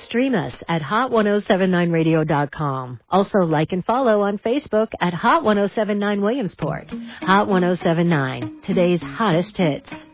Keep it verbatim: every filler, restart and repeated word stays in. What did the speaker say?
stream us at hot ten seventy-nine radio dot com. Also like and follow on Facebook at Hot ten seventy-nine Williamsport. Hot ten seventy-nine, today's hottest hits.